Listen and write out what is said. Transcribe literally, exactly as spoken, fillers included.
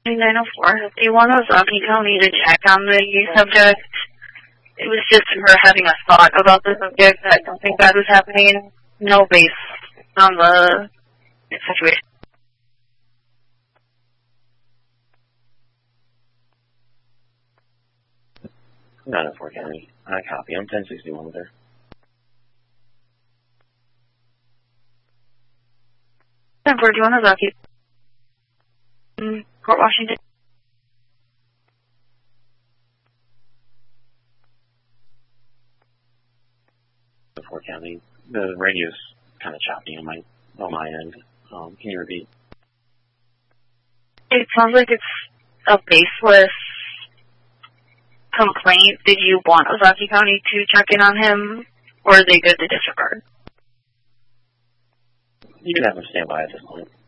nine oh four. They want Ozaki County to check on the subject. It was just her having a thought about the subject. I don't think that was happening. No base on the situation. nine oh four County. I copy. I'm ten sixty-one with her. ten forty-one Ozaki. Mm, Port Washington. Fort County. The radio's kind of choppy on my on my end. Um, can you repeat? It sounds like it's a baseless complaint. Did you want Ozaki County to check in on him, or are they good to disregard? You can have him stand by at this point.